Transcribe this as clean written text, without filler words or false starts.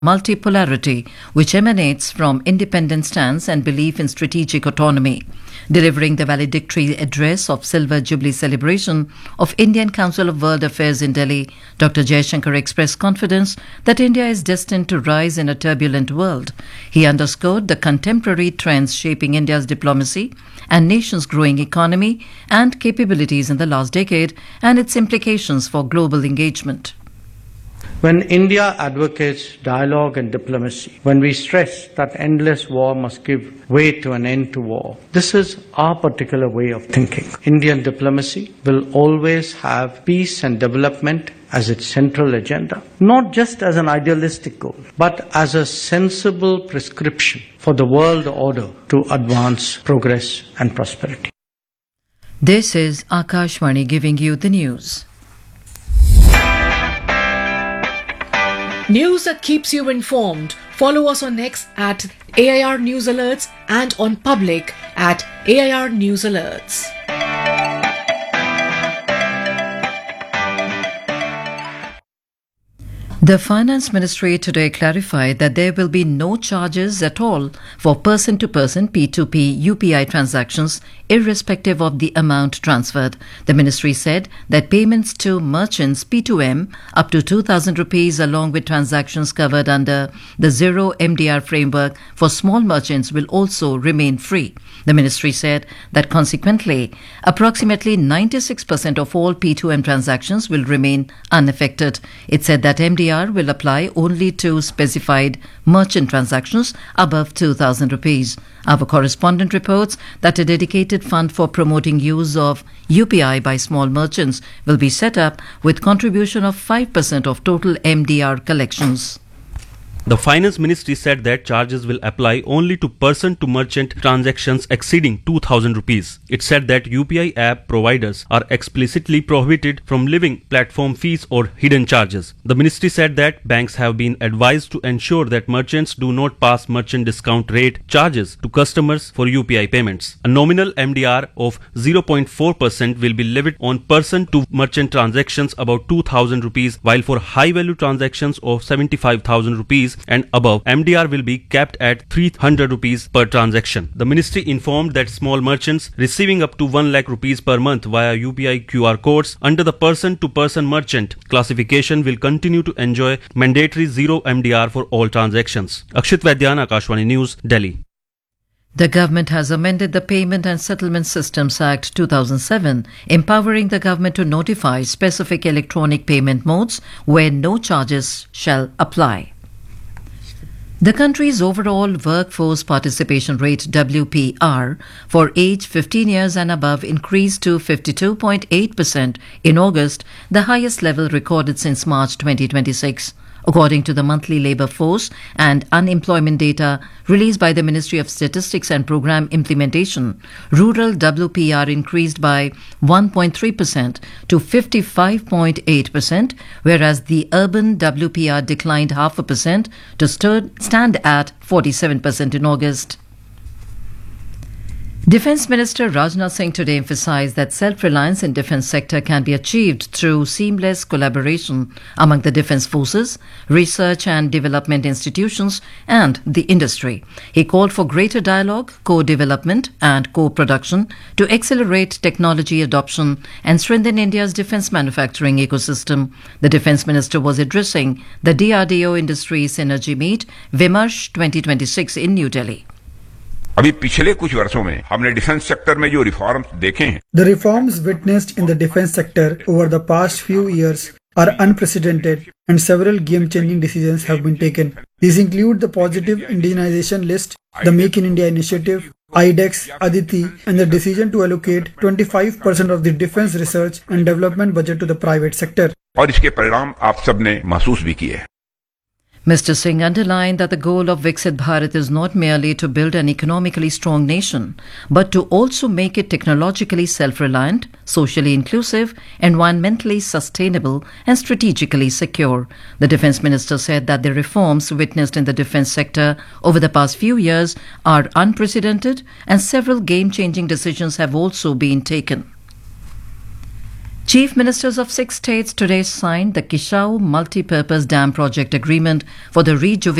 multipolarity, which emanates from independent stance and belief in strategic autonomy. Delivering the valedictory address of Silver Jubilee celebration of Indian Council of World Affairs in Delhi, Dr. Jaishankar expressed confidence that India is destined to rise in a turbulent world. He underscored the contemporary trends shaping India's diplomacy and nation's growing economy and capabilities in the last decade and its implications for global engagement. When India advocates dialogue and diplomacy, when we stress that endless war must give way to an end to war, this is our particular way of thinking. Indian diplomacy will always have peace and development as its central agenda, not just as an idealistic goal, but as a sensible prescription for the world order to advance progress and prosperity. This is Akashvani giving you the news. News that keeps you informed. Follow us on X at AIR News Alerts and on Public at AIR News Alerts. The Finance Ministry today clarified that there will be no charges at all for person-to-person P2P UPI transactions, irrespective of the amount transferred. The ministry said that payments to merchants P2M up to 2,000 rupees along with transactions covered under the Zero MDR framework for small merchants will also remain free. The ministry said that consequently, approximately 96% of all P2M transactions will remain unaffected. It said that MDR will apply only to specified merchant transactions above 2,000 rupees. Our correspondent reports that a dedicated fund for promoting use of UPI by small merchants will be set up with contribution of 5% of total MDR collections. The Finance Ministry said that charges will apply only to person-to-merchant transactions exceeding 2,000 rupees. It said that UPI app providers are explicitly prohibited from levying platform fees or hidden charges. The ministry said that banks have been advised to ensure that merchants do not pass merchant discount rate charges to customers for UPI payments. A nominal MDR of 0.4% will be levied on person-to-merchant transactions about 2,000 rupees, while for high-value transactions of 75,000 rupees and above, MDR will be capped at 300 rupees per transaction. The ministry informed that small merchants receiving up to 1 lakh rupees per month via UPI QR codes under the person-to-person merchant classification will continue to enjoy mandatory zero MDR for all transactions. Akshit Vaidyan, Akashvani News, Delhi. The government has amended the Payment and Settlement Systems Act 2007, empowering the government to notify specific electronic payment modes where no charges shall apply. The country's overall workforce participation rate WPR for age 15 years and above increased to 52.8% in August, the highest level recorded since March 2026. According to the monthly labour force and unemployment data released by the Ministry of Statistics and Programme Implementation, rural WPR increased by 1.3% to 55.8%, whereas the urban WPR declined 0.5% to stand at 47% in August. Defence Minister Rajnath Singh today emphasised that self-reliance in defence sector can be achieved through seamless collaboration among the defence forces, research and development institutions and the industry. He called for greater dialogue, co-development and co-production to accelerate technology adoption and strengthen India's defence manufacturing ecosystem. The Defence Minister was addressing the DRDO Industry Synergy Meet, Vimarsh 2026 in New Delhi. अभी पिछले कुछ वर्षों में हमने defence sector में जो reforms देखे हैं The reforms witnessed in the defense sector over the past few years are unprecedented and several game-changing decisions have been taken. These include the positive indigenization list, the Make in India initiative, IDEX, Aditi, and the decision to allocate 25% of the defense research and development budget to the private sector. और इसके परिणाम आप सबने महसूस भी किए हैं. Mr. Singh underlined that the goal of Viksit Bharat is not merely to build an economically strong nation, but to also make it technologically self-reliant, socially inclusive, environmentally sustainable and strategically secure. The Defence Minister said that the reforms witnessed in the defence sector over the past few years are unprecedented and several game-changing decisions have also been taken. Chief Ministers of 6 states today signed the Kishau Multi-Purpose Dam Project Agreement for the rejuvenation